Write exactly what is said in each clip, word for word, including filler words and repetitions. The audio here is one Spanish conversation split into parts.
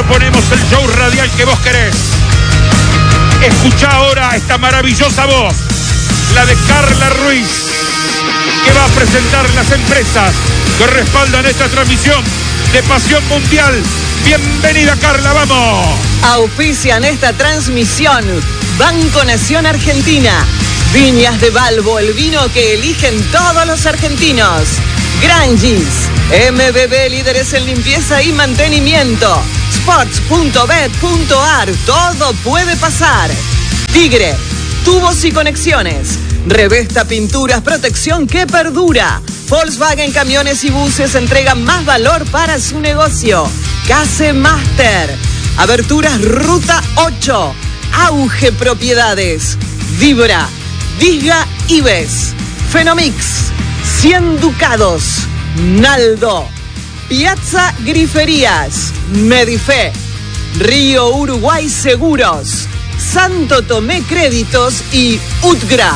ponemos el show radial que vos querés. Escuchá ahora esta maravillosa voz, la de Carla Ruiz, que va a presentar las empresas que respaldan esta transmisión de Pasión Mundial. Bienvenida, Carla, vamos. Auspician esta transmisión Banco Nación Argentina, Viñas de Balbo, el vino que eligen todos los argentinos. Grangis, M B B, líderes en limpieza y mantenimiento. Sports punto bet punto ar, todo puede pasar. Tigre, tubos y conexiones. Revesta Pinturas, protección que perdura. Volkswagen Camiones y Buses entregan más valor para su negocio. Case Master, Aberturas Ruta ocho. Auge Propiedades. Vibra, Disga y Ves. Fenomix, cien Ducados. Naldo, Piazza Griferías. Medife, Río Uruguay Seguros, Santo Tomé Créditos y Utgra.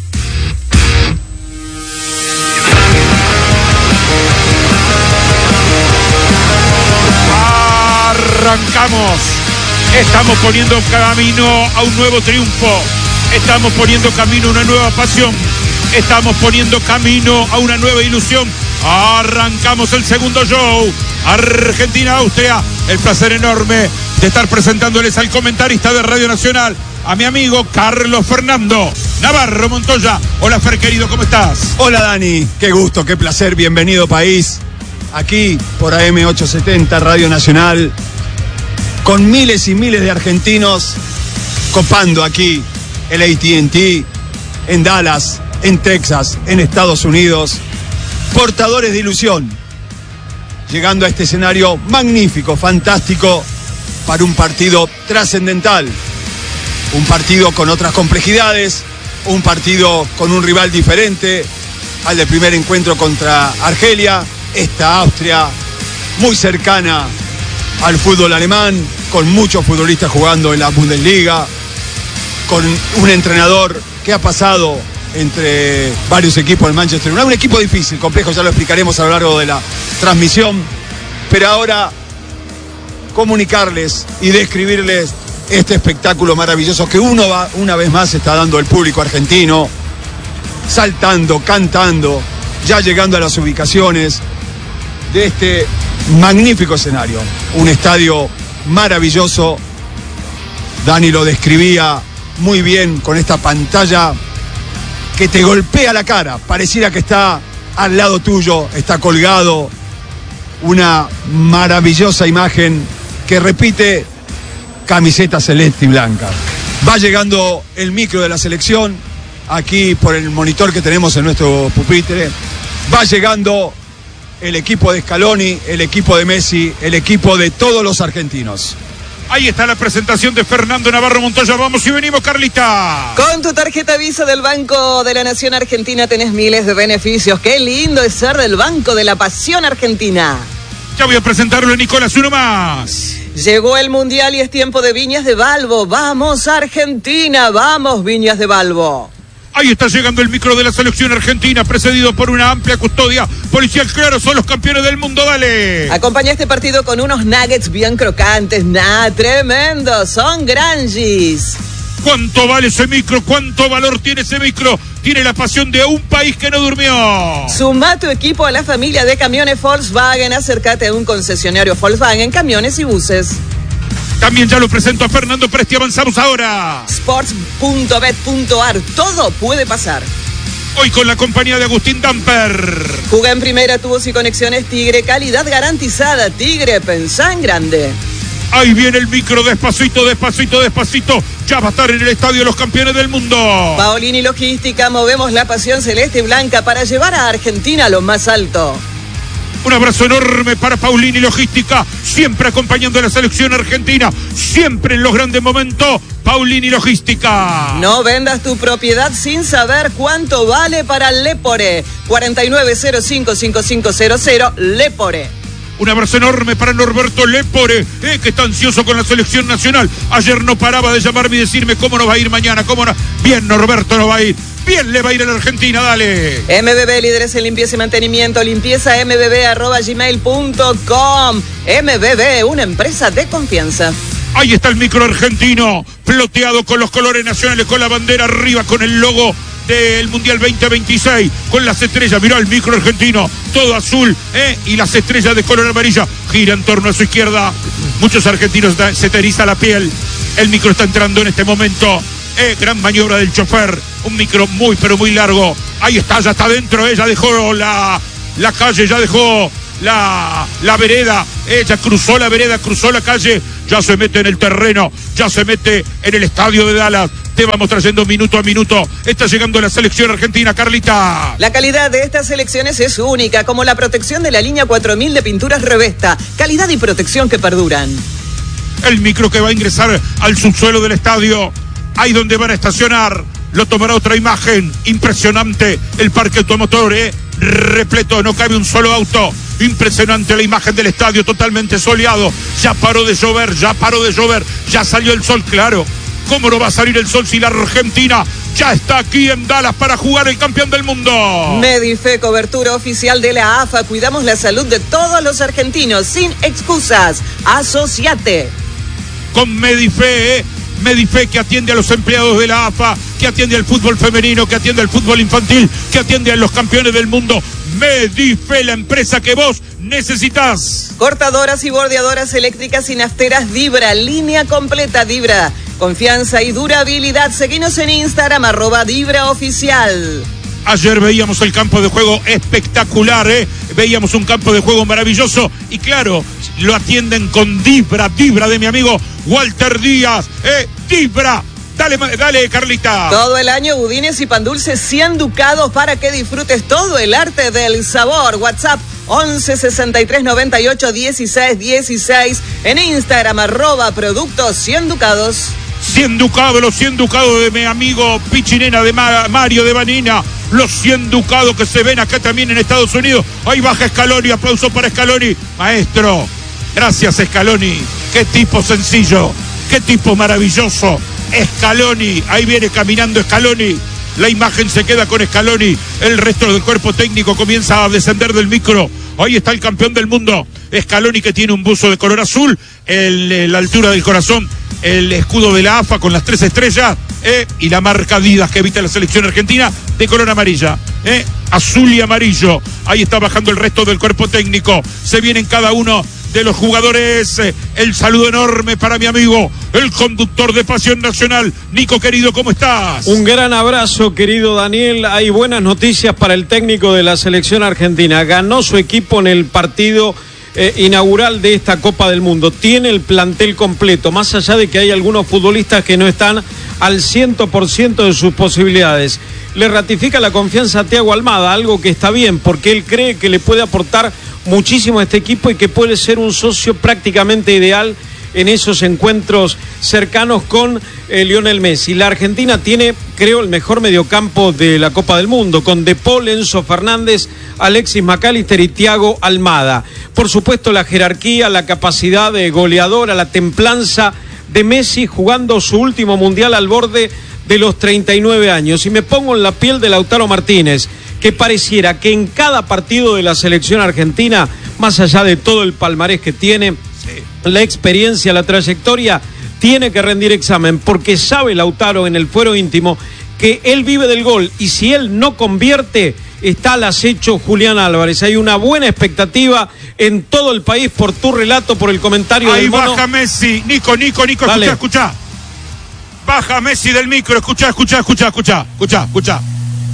Arrancamos. Estamos poniendo camino a un nuevo triunfo. Estamos poniendo camino a una nueva pasión. Estamos poniendo camino a una nueva ilusión. Arrancamos el segundo show. Argentina-Austria. El placer enorme de estar presentándoles al comentarista de Radio Nacional, a mi amigo Carlos Fernando Navarro Montoya. Hola, Fer, querido, ¿cómo estás? Hola, Dani. Qué gusto, qué placer. Bienvenido, país. Aquí por A M ochocientos setenta, Radio Nacional, con miles y miles de argentinos copando aquí el A T and T, en Dallas, en Texas, en Estados Unidos. Portadores de ilusión, llegando a este escenario magnífico, fantástico, para un partido trascendental, un partido con otras complejidades, un partido con un rival diferente al del primer encuentro contra Argelia. Esta Austria muy cercana al fútbol alemán, con muchos futbolistas jugando en la Bundesliga, con un entrenador que ha pasado entre varios equipos del Manchester United. Un equipo difícil, complejo, ya lo explicaremos a lo largo de la transmisión. Pero ahora comunicarles y describirles este espectáculo maravilloso que uno va, una vez más está dando el público argentino, saltando, cantando, ya llegando a las ubicaciones de este magnífico escenario. Un estadio maravilloso. Dani lo describía muy bien con esta pantalla que te golpea la cara, pareciera que está al lado tuyo, está colgado, una maravillosa imagen que repite camiseta celeste y blanca. Va llegando el micro de la selección, aquí por el monitor que tenemos en nuestro pupitre, va llegando el equipo de Scaloni, el equipo de Messi, el equipo de todos los argentinos. Ahí está la presentación de Fernando Navarro Montoya. Vamos y venimos, Carlita. Con tu tarjeta Visa del Banco de la Nación Argentina tenés miles de beneficios. Qué lindo es ser del Banco de la Pasión Argentina. Ya voy a presentarlo, Nicolás, uno más. Llegó el Mundial y es tiempo de Viñas de Balbo. ¡Vamos, Argentina! ¡Vamos, Viñas de Balbo! Ahí está llegando el micro de la selección argentina, precedido por una amplia custodia policial. Claro, son los campeones del mundo, dale. Acompaña este partido con unos nuggets bien crocantes. ¡Nah, tremendo! Son Grangis. ¿Cuánto vale ese micro? ¿Cuánto valor tiene ese micro? Tiene la pasión de un país que no durmió. Suma tu equipo a la familia de camiones Volkswagen. Acércate a un concesionario Volkswagen, camiones y buses. También ya lo presento a Fernando Presti. Avanzamos ahora. Sports punto bet punto ar. Todo puede pasar. Hoy con la compañía de Agustín Damper. Juega en primera, tubos y conexiones Tigre. Calidad garantizada. Tigre, pensá en grande. Ahí viene el micro, despacito, despacito, despacito. Ya va a estar en el estadio de los campeones del mundo. Paolini Logística, movemos la pasión celeste y blanca para llevar a Argentina a lo más alto. Un abrazo enorme para Paolini Logística, siempre acompañando a la selección argentina, siempre en los grandes momentos. Paolini Logística. No vendas tu propiedad sin saber cuánto vale para Lepore. cuarenta y nueve cero cinco cinco cinco cero cero, Lepore. Un abrazo enorme para Norberto Lepore, eh, que está ansioso con la selección nacional. Ayer no paraba de llamarme y decirme cómo nos va a ir mañana, cómo no. Bien, Norberto nos va a ir. bien le va a ir a la Argentina, dale. M B B, líderes en limpieza y mantenimiento, limpieza m b b arroba gmail punto com. M B B, una empresa de confianza. Ahí está el micro argentino, ploteado con los colores nacionales, con la bandera arriba, con el logo del Mundial veinte veintiséis, con las estrellas. Mirá el micro argentino, todo azul, ¿eh? Y las estrellas de color amarilla. Gira en torno a su izquierda. Muchos argentinos se te eriza la piel. El micro está entrando en este momento. Eh, gran maniobra del chofer, un micro muy pero muy largo. Ahí está, ya está dentro, ella dejó la, la calle, ya dejó la, la vereda, ella cruzó la vereda, cruzó la calle, ya se mete en el terreno, ya se mete en el estadio de Dallas. Te vamos trayendo minuto a minuto. Está llegando la selección argentina, Carlita. La calidad de estas selecciones es única, como la protección de la línea cuatro mil de pinturas Revesta. Calidad y protección que perduran. El micro que va a ingresar al subsuelo del estadio, ahí donde van a estacionar, lo tomará otra imagen impresionante. El parque automotor, eh, repleto, no cabe un solo auto. Impresionante la imagen del estadio, totalmente soleado. Ya paró de llover, ya paró de llover, ya salió el sol, claro. ¿Cómo no va a salir el sol si la Argentina ya está aquí en Dallas para jugar el campeón del mundo? Medife, cobertura oficial de la A F A. Cuidamos la salud de todos los argentinos, sin excusas. Asociate. Con Medife, eh. Medife, que atiende a los empleados de la A F A, que atiende al fútbol femenino, que atiende al fútbol infantil, que atiende a los campeones del mundo. Medife, la empresa que vos necesitas. Cortadoras y bordeadoras eléctricas y nafteras Dibra, línea completa Dibra. Confianza y durabilidad. Seguinos en Instagram, arroba Dibra Oficial. Ayer veíamos el campo de juego espectacular, ¿eh? Veíamos un campo de juego maravilloso y claro, lo atienden con Dibra, Dibra de mi amigo Walter Díaz, ¿eh? Dibra. Dale, dale, Carlita. Todo el año budines y pan dulces cien ducados para que disfrutes todo el arte del sabor. WhatsApp once sesenta y tres noventa y ocho dieciséis dieciséis. En Instagram, arroba productos cien ducados. cien ducados, los cien ducados de mi amigo Pichinena de Ma- Mario de Vanina. Los cien ducados que se ven acá también en Estados Unidos. Ahí baja Scaloni, aplauso para Scaloni. Maestro, gracias Scaloni. Qué tipo sencillo, qué tipo maravilloso. Scaloni, ahí viene caminando Scaloni. La imagen se queda con Scaloni. El resto del cuerpo técnico comienza a descender del micro. Ahí está el campeón del mundo, Scaloni, que tiene un buzo de color azul, el, la altura del corazón, el escudo de la A F A con las tres estrellas, eh, y la marca Adidas que evita la selección argentina de color amarilla, eh, azul y amarillo. Ahí está bajando el resto del cuerpo técnico. Se vienen cada uno de los jugadores. Eh, el saludo enorme para mi amigo, el conductor de Pasión Nacional. Nico, querido, ¿cómo estás? Un gran abrazo, querido Daniel. Hay buenas noticias para el técnico de la selección argentina. Ganó su equipo en el partido eh, inaugural de esta Copa del Mundo. Tiene el plantel completo, más allá de que hay algunos futbolistas que no están al cien por ciento de sus posibilidades. Le ratifica la confianza a Thiago Almada, algo que está bien, porque él cree que le puede aportar muchísimo a este equipo y que puede ser un socio prácticamente ideal en esos encuentros cercanos con eh, Lionel Messi. La Argentina tiene, creo, el mejor mediocampo de la Copa del Mundo, con De Paul, Enzo Fernández, Alexis McAllister y Thiago Almada. Por supuesto, la jerarquía, la capacidad de goleadora, la templanza de Messi jugando su último mundial al borde de los treinta y nueve años. Y me pongo en la piel de Lautaro Martínez, que pareciera que en cada partido de la selección argentina, más allá de todo el palmarés que tiene, la experiencia, la trayectoria, tiene que rendir examen, porque sabe Lautaro en el fuero íntimo que él vive del gol, y si él no convierte, está al acecho Julián Álvarez. Hay una buena expectativa en todo el país por tu relato, por el comentario ahí del mono. Ahí baja Messi, Nico, Nico, Nico, Dale. escucha, escucha. Baja Messi del micro, escucha, escucha, escucha, escucha, escucha, escucha.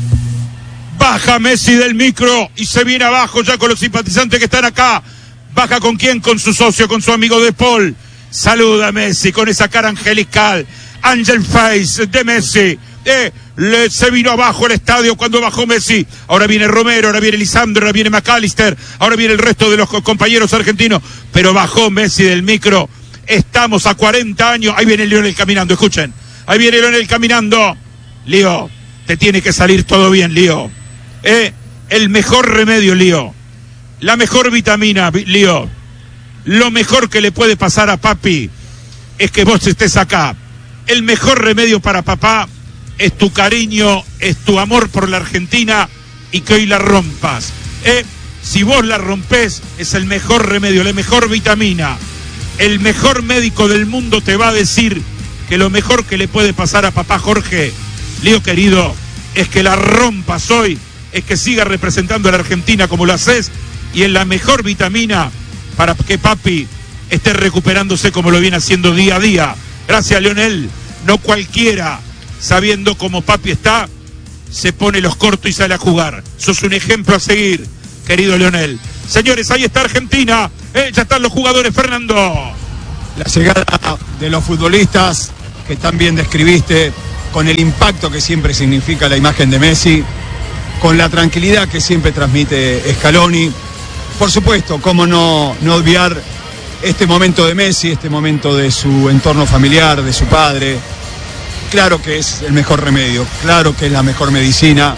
Baja Messi del micro y se viene abajo ya con los simpatizantes que están acá. Baja con quién, con su socio, con su amigo De Paul. Saluda a Messi con esa cara angelical, Angel Face de Messi. Eh, le, se vino abajo el estadio cuando bajó Messi. Ahora viene Romero, ahora viene Lisandro, ahora viene McAllister, ahora viene el resto de los compañeros argentinos. Pero bajó Messi del micro. Estamos a cuarenta años. Ahí viene Lionel caminando, escuchen. Ahí viene Lionel caminando. Lío, te tiene que salir todo bien, Lío. Eh, el mejor remedio, Lío. La mejor vitamina, Lío. Lo mejor que le puede pasar a papi es que vos estés acá. El mejor remedio para papá es tu cariño, es tu amor por la Argentina y que hoy la rompas. Eh, si vos la rompés, es el mejor remedio, la mejor vitamina. El mejor médico del mundo te va a decir que lo mejor que le puede pasar a papá Jorge, Leo querido, es que la rompas hoy, es que sigas representando a la Argentina como lo haces, y es la mejor vitamina para que papi esté recuperándose como lo viene haciendo día a día. Gracias, Lionel. No cualquiera, sabiendo cómo papi está, se pone los cortos y sale a jugar. Sos un ejemplo a seguir, querido Lionel. Señores, ahí está Argentina. Eh, ya están los jugadores, Fernando. La llegada de los futbolistas que tan bien describiste, con el impacto que siempre significa la imagen de Messi, con la tranquilidad que siempre transmite Scaloni. Por supuesto, cómo no, no obviar este momento de Messi, este momento de su entorno familiar, de su padre. Claro que es el mejor remedio, claro que es la mejor medicina.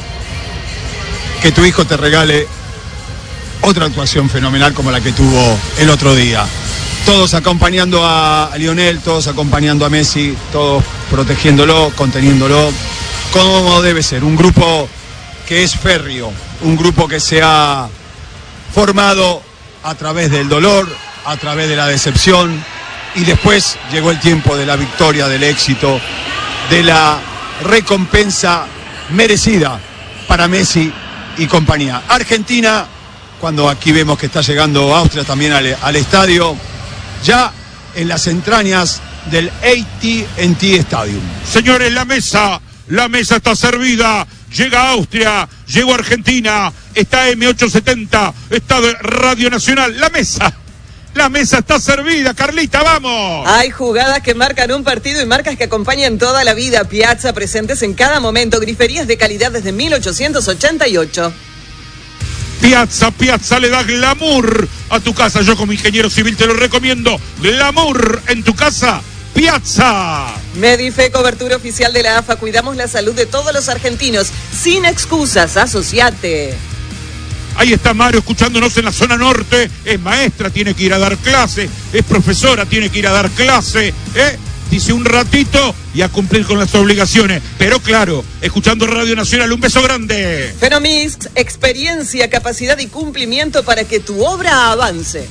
Que tu hijo te regale otra actuación fenomenal como la que tuvo el otro día. Todos acompañando a Lionel, todos acompañando a Messi, todos protegiéndolo, conteniéndolo, como debe ser. Un grupo que es férreo, un grupo que se ha formado a través del dolor, a través de la decepción, y después llegó el tiempo de la victoria, del éxito, de la recompensa merecida para Messi y compañía. Argentina, cuando aquí vemos que está llegando Austria también al, al estadio, ya en las entrañas del A T and T Stadium. Señores, la mesa, la mesa está servida. Llega Austria, llegó Argentina, está M ochocientos setenta, está de Radio Nacional. La mesa, la mesa está servida, Carlita, vamos. Hay jugadas que marcan un partido y marcas que acompañan toda la vida. Piazza, presentes en cada momento. Griferías de calidad desde mil ochocientos ochenta y ocho. Piazza, Piazza le da glamour a tu casa. Yo como ingeniero civil te lo recomiendo. Glamour en tu casa, Piazza. Medife, cobertura oficial de la A F A. Cuidamos la salud de todos los argentinos. Sin excusas, asociate. Ahí está Mario escuchándonos en la zona norte. Es maestra, tiene que ir a dar clase. Es profesora, tiene que ir a dar clase. ¿eh? Dice un ratito y a cumplir con las obligaciones. Pero claro, escuchando Radio Nacional, un beso grande. Fenomix, experiencia, capacidad y cumplimiento para que tu obra avance.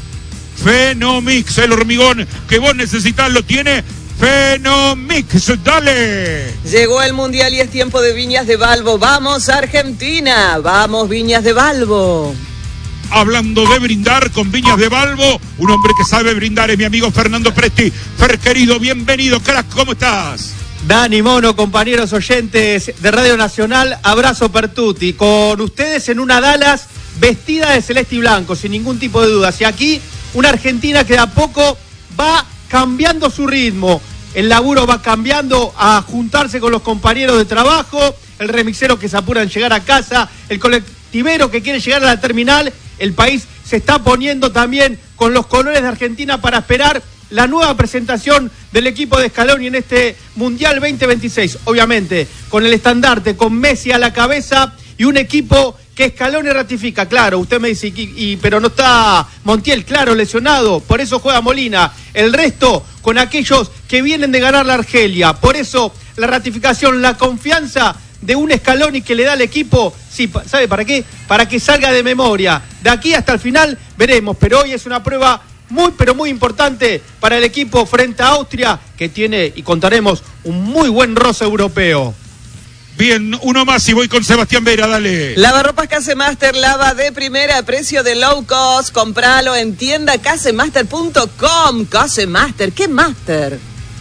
Fenomix, el hormigón que vos necesitas lo tiene Fenomix, dale. Llegó el Mundial y es tiempo de Viñas de Balbo. ¡Vamos, Argentina! ¡Vamos, Viñas de Balbo! Hablando de brindar con Viñas de Balbo, un hombre que sabe brindar es mi amigo Fernando Presti. Fer, querido, bienvenido, crack, ¿cómo estás? Dani, Mono, compañeros oyentes de Radio Nacional, abrazo per tutti. Con ustedes en una Dallas vestida de celeste y blanco, sin ningún tipo de dudas. Y aquí una Argentina que de a poco va cambiando su ritmo. El laburo va cambiando a juntarse con los compañeros de trabajo, el remixero que se apura en llegar a casa, el colectivero que quiere llegar a la terminal. El país se está poniendo también con los colores de Argentina para esperar la nueva presentación del equipo de Scaloni en este Mundial veinte veintiséis. Obviamente, con el estandarte, con Messi a la cabeza y un equipo que Scaloni ratifica. Claro, usted me dice, y, y, pero no está Montiel, claro, lesionado, por eso juega Molina. El resto con aquellos que vienen de ganar la Argelia. Por eso la ratificación, la confianza de un Scaloni que le da al equipo, sí, ¿sabe para qué? Para que salga de memoria. De aquí hasta el final veremos, pero hoy es una prueba muy, pero muy importante para el equipo frente a Austria, que tiene, y contaremos, un muy buen roce europeo. Bien, uno más y voy con Sebastián Vera, dale. Lavarropas Casemaster, lava de primera, precio de low cost. Compralo en tienda casemaster punto com. Casemaster, ¿qué master?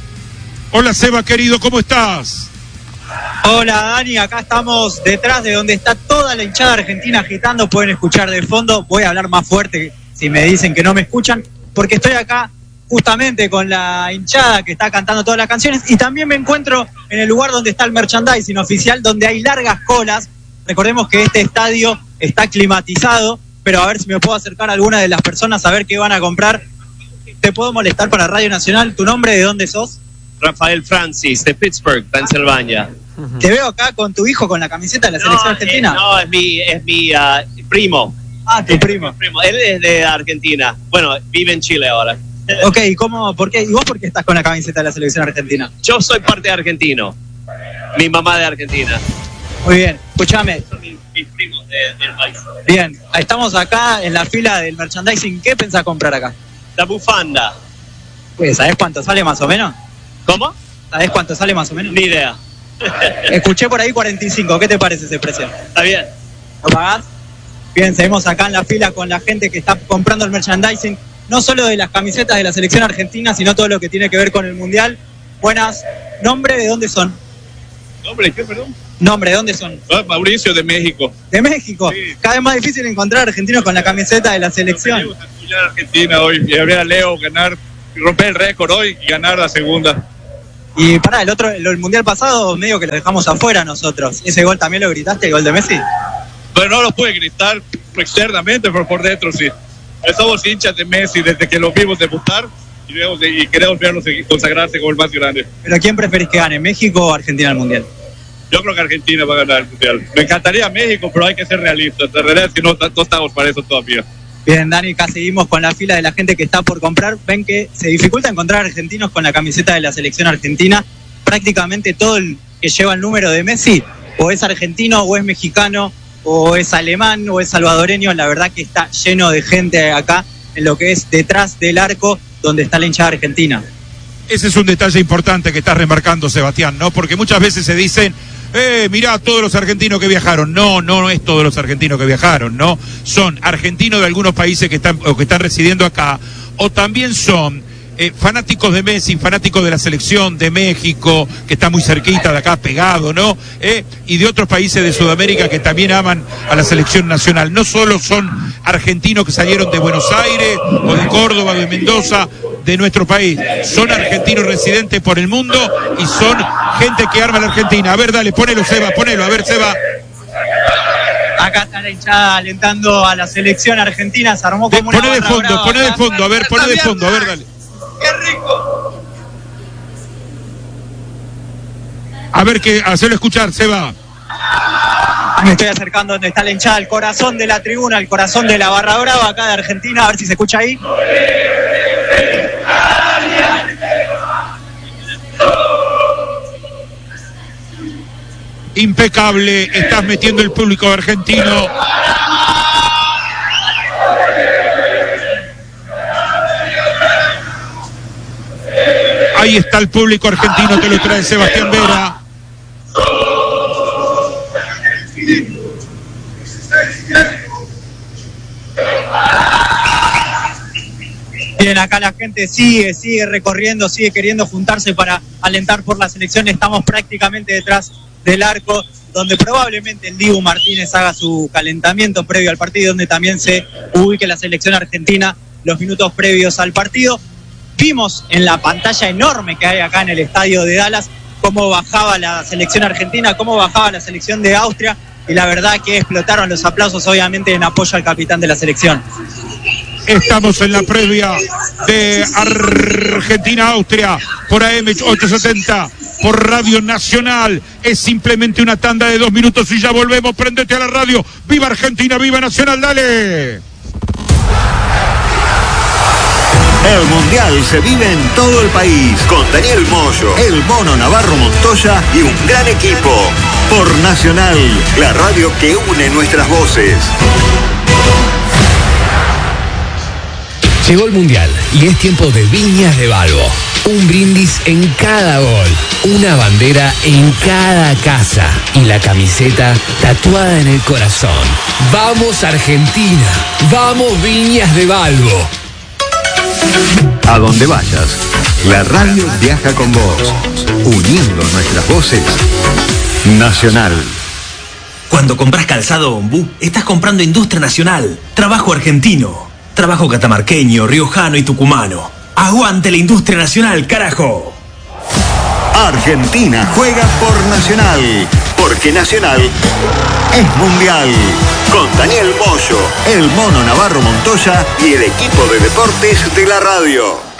Hola Seba, querido, ¿cómo estás? Hola Dani, acá estamos detrás de donde está toda la hinchada argentina agitando. Pueden escuchar de fondo, voy a hablar más fuerte si me dicen que no me escuchan, porque estoy acá justamente con la hinchada que está cantando todas las canciones, y también me encuentro en el lugar donde está el merchandising oficial, donde hay largas colas. Recordemos que este estadio está climatizado, pero a ver si me puedo acercar a alguna de las personas a ver qué van a comprar. ¿Te puedo molestar para Radio Nacional? ¿Tu nombre, de dónde sos? Rafael Francis, de Pittsburgh, Pensilvania. Uh-huh. Te veo acá con tu hijo con la camiseta de la no, selección argentina. Eh, no, es mi, es mi uh, primo. Ah, tu primo. Es mi primo. Él es de Argentina. Bueno, vive en Chile ahora. Ok, ¿y cómo, por qué? ¿Y vos por qué estás con la camiseta de la selección argentina? Yo soy parte argentino. Mi mamá de Argentina. Muy bien, escúchame. Son mis, mis primos de- del país. Bien, estamos acá en la fila del merchandising. ¿Qué pensás comprar acá? La bufanda. Pues, ¿sabés cuánto sale más o menos? ¿Cómo? ¿Sabés cuánto sale más o menos? Ni idea. Escuché por ahí cuarenta y cinco. ¿Qué te parece ese precio? Está bien. ¿Lo pagás? Bien, seguimos acá en la fila con la gente que está comprando el merchandising, no solo de las camisetas de la selección argentina, sino todo lo que tiene que ver con el Mundial. Buenas. ¿Nombre de dónde son? Nombre, ¿qué, perdón? ¿Nombre de dónde son? Ah, Mauricio de México. ¿De México? Sí. Cada vez más difícil encontrar argentinos con la camiseta de la selección. Venimos a apoyar a Argentina hoy y a ver a Leo ganar, romper el récord hoy y ganar la segunda. Y pará, el otro, el, el Mundial pasado medio que lo dejamos afuera nosotros. ¿Ese gol también lo gritaste, el gol de Messi? Pero no lo puede gritar externamente, pero por dentro sí. Somos hinchas de Messi desde que lo vimos debutar y, vemos, y queremos verlo consagrarse como el más grande. ¿Pero quién preferís que gane, México o Argentina el Mundial? Yo creo que Argentina va a ganar el Mundial. Me encantaría México, pero hay que ser realistas. La realidad es que no, no estamos para eso todavía. Bien, Dani, acá seguimos con la fila de la gente que está por comprar. Ven que se dificulta encontrar argentinos con la camiseta de la selección argentina. Prácticamente todo el que lleva el número de Messi o es argentino o es mexicano o es alemán o es salvadoreño. La verdad que está lleno de gente acá en lo que es detrás del arco donde está la hinchada argentina. Ese es un detalle importante que estás remarcando, Sebastián, ¿no? Porque muchas veces se dicen, eh, mirá, todos los argentinos que viajaron. No, no es todos los argentinos que viajaron, ¿no? Son argentinos de algunos países que están, o que están residiendo acá, o también son eh, fanáticos de Messi, fanáticos de la selección de México, que está muy cerquita de acá, pegado, ¿no? Eh, y de otros países de Sudamérica que también aman a la selección nacional. No solo son argentinos que salieron de Buenos Aires, o de Córdoba, o de Mendoza, de nuestro país. Son argentinos residentes por el mundo y son gente que arma la Argentina. A ver, dale, ponelo, Seba, ponelo, a ver, Seba. Acá está la hinchada alentando a la selección argentina. Se armó como De, una poné de barra fondo, brava poné de acá. fondo, a ver, poné de fondo, a ver, dale. ¡Qué rico! A ver, que hacerlo escuchar, Seba. Me estoy acercando donde está la hinchada, el corazón de la tribuna, el corazón de la barra brava acá de Argentina, a ver si se escucha ahí. Impecable, estás metiendo el público argentino. Ahí está el público argentino, te lo trae Sebastián Vera. Bien, acá la gente sigue, sigue recorriendo, sigue queriendo juntarse para alentar por la selección. Estamos prácticamente detrás del arco, donde probablemente el Dibu Martínez haga su calentamiento previo al partido, donde también se ubique la selección argentina los minutos previos al partido. Vimos en la pantalla enorme que hay acá en el estadio de Dallas cómo bajaba la selección argentina, cómo bajaba la selección de Austria, y la verdad que explotaron los aplausos, obviamente, en apoyo al capitán de la selección. Estamos en la previa de Argentina-Austria por A M ochocientos setenta, por Radio Nacional. Es simplemente una tanda de dos minutos y ya volvemos. Prendete a la radio. ¡Viva Argentina! ¡Viva Nacional! ¡Dale! El Mundial se vive en todo el país con Daniel Moyo, el Mono Navarro Montoya y un gran equipo. Por Nacional, la radio que une nuestras voces. Llegó el Mundial y es tiempo de Viñas de Balbo. Un brindis en cada gol, una bandera en cada casa y la camiseta tatuada en el corazón. ¡Vamos Argentina! ¡Vamos Viñas de Balbo! A donde vayas, la radio viaja con vos, uniendo nuestras voces. Nacional. Cuando compras calzado Ombú, estás comprando industria nacional, trabajo argentino, trabajo catamarqueño, riojano y tucumano. ¡Aguante la industria nacional, carajo! Argentina juega por Nacional, porque Nacional es mundial. Con Daniel Moyo, el Mono Navarro Montoya y el equipo de deportes de la radio.